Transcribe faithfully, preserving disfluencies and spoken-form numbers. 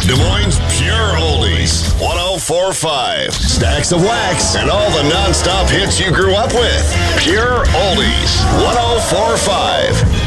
Des Moines Pure Oldies, one oh four point five. Stacks of wax and all the non-stop hits you grew up with. Pure Oldies, one oh four point five.